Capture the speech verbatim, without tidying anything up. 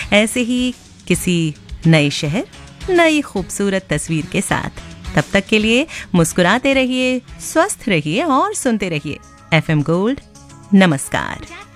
ऐसे ही किसी नए शहर, नई खूबसूरत तस्वीर के साथ। तब तक के लिए मुस्कुराते रहिए, स्वस्थ रहिए और सुनते रहिए एफएम गोल्ड। नमस्कार।